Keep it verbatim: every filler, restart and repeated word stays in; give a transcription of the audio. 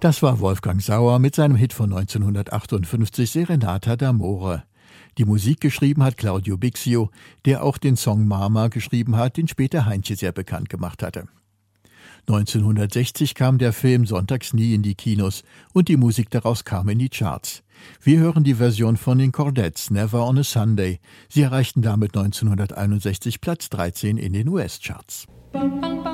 Das war Wolfgang Sauer mit seinem Hit von neunzehnhundertachtundfünfzig Serenata d'Amore. Die Musik geschrieben hat Claudio Bixio, der auch den Song Mama geschrieben hat, den später Heintje sehr bekannt gemacht hatte. neunzehnhundertsechzig kam der Film Sonntags nie in die Kinos und die Musik daraus kam in die Charts. Wir hören die Version von den Chordettes, Never on a Sunday. Sie erreichten damit neunzehnhunderteinundsechzig Platz dreizehn in den U S-Charts.